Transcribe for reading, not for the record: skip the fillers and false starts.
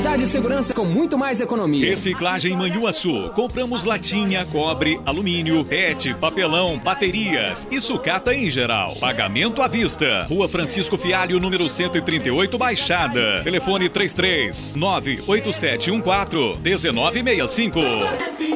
Qualidade e segurança com muito mais economia. Reciclagem Manhuaçu. Compramos latinha, cobre, alumínio, PET, papelão, baterias e sucata em geral. Pagamento à vista. Rua Francisco Fialho, número 138, Baixada. Telefone 33 98714 1965.